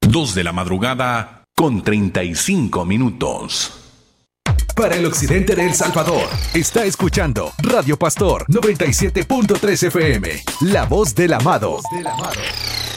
2 de la madrugada con 35 minutos. Para el occidente de El Salvador, está escuchando Radio Pastor 97.3 FM, La Voz del Amado.